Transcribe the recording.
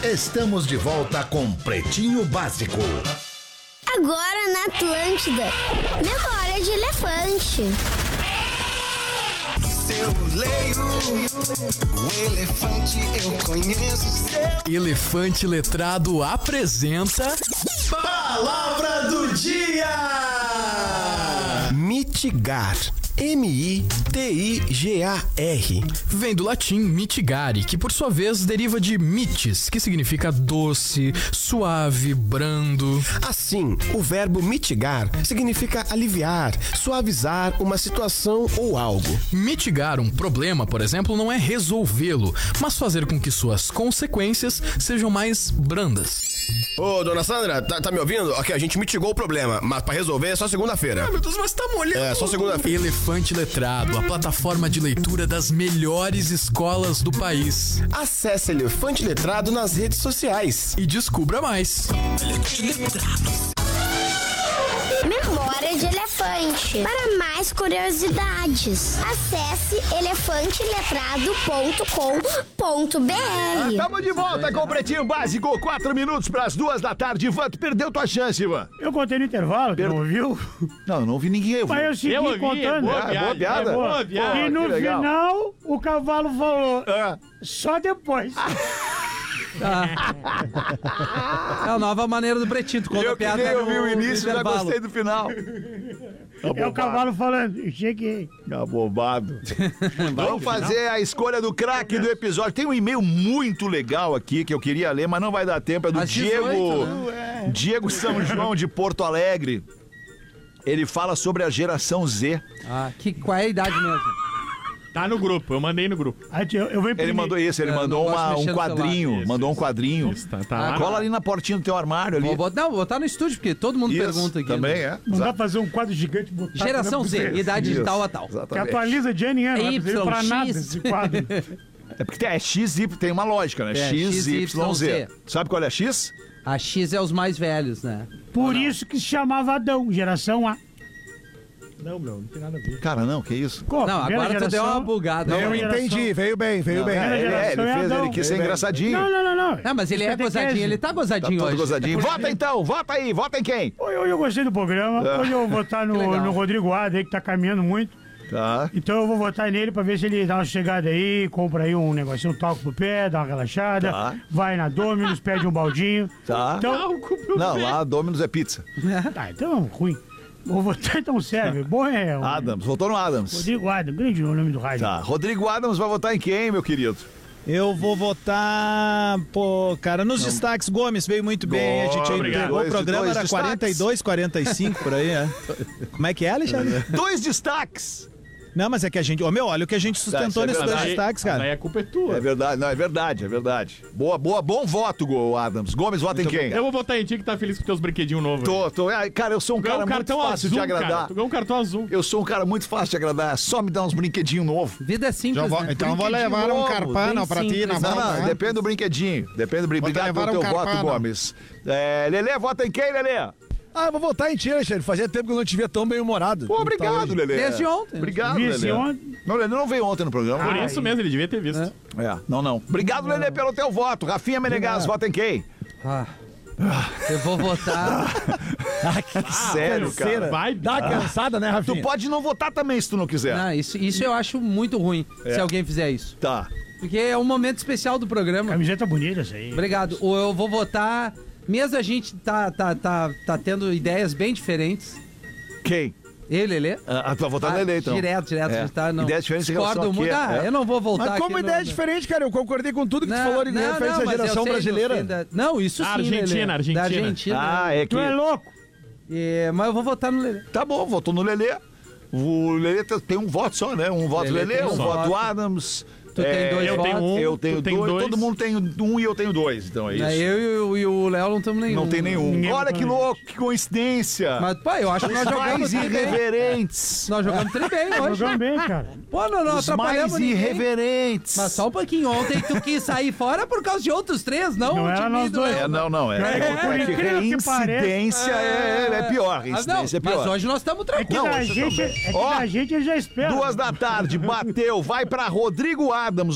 Estamos de volta com Pretinho Básico. Agora na Atlântida, memória de elefante. Eu leio o elefante, eu conheço seu. Elefante Letrado apresenta Palavra do Dia! Mitigar. M-I-T-I-G-A-R. Vem do latim mitigare, que por sua vez deriva de mitis, que significa doce, suave, brando. Assim, o verbo mitigar significa aliviar, suavizar uma situação ou algo. Mitigar um problema, por exemplo, não é resolvê-lo, mas fazer com que suas consequências sejam mais brandas. Ô, dona Sandra, tá me ouvindo? Ok, a gente mitigou o problema, mas pra resolver é só segunda-feira. Meu Deus, mas tá molhando. É, só segunda-feira. Elefante Letrado, a plataforma de leitura das melhores escolas do país. Acesse Elefante Letrado nas redes sociais. E descubra mais. Memória de elefante. Para mais curiosidades, acesse elefanteletrado.com.br. Tamo de volta com o Pretinho Básico, 4 minutos pras 2 da tarde. Ivan, tu perdeu tua chance, Ivan. Eu contei no intervalo, não ouviu? Não, eu não ouvi ninguém. Mas eu segui contando. Boa piada. Boa piada. E no final, o cavalo falou, só depois. É a nova maneira do Pretinho. Tu conta Eu que nem ouvi o início, já gostei do final. É o cavalo falando, cheguei. Abobado. Vamos fazer a escolha do craque do episódio. Tem um e-mail muito legal aqui que eu queria ler, mas não vai dar tempo. É do Diego São João de Porto Alegre. Ele fala sobre a geração Z. Qual é a idade mesmo? Tá no grupo, eu mandei no grupo. Ele mandou isso, ele mandou um quadrinho. Isso, mandou um quadrinho. Isso, tá Cola ali na portinha do teu armário ali. Vou botar no estúdio, porque todo mundo pergunta aqui. Também é. Não dá pra fazer um quadro gigante e botar. Geração Z, idade de tal a tal. Que atualiza de ano em ano, não vai servir pra nada esse quadro. É porque é X, Y, tem uma lógica, né? X, Y, Z. Sabe qual é a X? A X é os mais velhos, né? Por isso que se chamava Adão, geração A. Não tem nada a ver. Cara, não, que isso? Não, agora tu deu uma bugada. Eu entendi, veio bem. Ele quis ser engraçadinho. Não. Não, mas ele é gozadinho, ele tá gozadinho Tá todo hoje. gozadinho. Vota então, vota aí, vota em quem? Hoje eu gostei do programa, hoje eu vou votar no Rodrigo Ada aí, que tá caminhando muito. Tá. Então eu vou votar nele pra ver se ele dá uma chegada aí, compra aí um negocinho, um talco pro pé, dá uma relaxada, vai na Dominus, pede um baldinho. Tá. Então, não, lá a Dominus é pizza. Então ruim. Vou votar então serve. Bom é. Adams, votou no Adams. Rodrigo Adams, grande nome do rádio. Tá. Rodrigo Adams vai votar em quem, meu querido? Eu vou votar, nos destaques. Gomes veio muito bem. A gente entregou o programa, era 42, 45 por aí, né? Como é que é, Alexandre? 2 destaques. Não, mas é que a gente... o que a gente sustentou nesses 2 destaques, cara. Aí a culpa é tua. É verdade, não, é verdade. Boa, bom voto, Adams. Gomes, vota em quem? Eu vou votar em ti que tá feliz com teus brinquedinhos novos. Tô. Cara, eu sou um cara muito fácil de agradar. Tu ganhou um cartão azul. Eu sou um cara muito fácil de agradar. Só me dá uns brinquedinhos novos. Vida é simples, né? Então vou levar um carpano pra ti na volta. Não, depende do brinquedinho. Obrigado pelo teu voto, Gomes. Lelê, vota em quem, Lelê? Eu vou votar em ti, Alexandre. Fazia tempo que eu não te via tão bem-humorado. Pô, obrigado, Lelê. Desde ontem. Obrigado, Lelê. Não, Lelê não veio ontem no programa. Por isso mesmo, ele devia ter visto. Não. Obrigado, Lelê, pelo teu voto. Rafinha Menegas, vota em quem? Eu vou votar. Sério, cara. Vai dar cansada, né, Rafinha? Tu pode não votar também se tu não quiser. Não, isso eu acho muito ruim, se alguém fizer isso. Tá. Porque é um momento especial do programa. Camiseta bonita essa aí. Obrigado. Eu vou votar... Mesmo a gente tá tendo ideias bem diferentes. Quem? Eu, Lelê? Tu vai votar no Lelê, então. Direto. A gente tá, não. Ideias diferentes em relação muito. Eu não vou voltar. Mas como aqui ideia diferente, cara? Eu concordei com tudo que tu falou em referência à geração brasileira. Não, isso sim, Argentina. Da Argentina. É que... Tu é louco? Mas eu vou votar no Lelê. Tá bom, votou no Lelê. O Lelê tem um voto só, né? Um voto Lelê, um voto Adams. Tu tem 2 eu votos. tenho 1, eu tenho 2. Todo mundo tem 1 e eu tenho 2, então é isso. Eu e o Léo não temos nenhum. Não tem nenhum. Olha que louco, que coincidência. Mas, pai, eu acho que nós jogamos mais irreverentes. Nós jogamos tri bem hoje. Jogamos bem, cara. Pô, não Os atrapalhamos mais ninguém. irreverentes. Mas só um pouquinho. Ontem tu quis sair fora por causa de outros 3, não? Não era nós dois. Não. Por É que incrível que reincidência é pior. Reincidência é pior. Mas hoje nós estamos tranquilos. Da gente ele já espera. 2 da tarde, bateu. Vai pra Rodrigo Adams.